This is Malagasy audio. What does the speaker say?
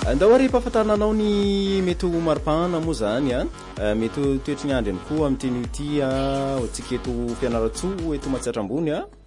andao ary pahafantarinanao ny mety maripana moa zany mety toetry ny andro ihany koa amin'ny teny ity ohatsika eto fianaratsoa eto Matsiatrambony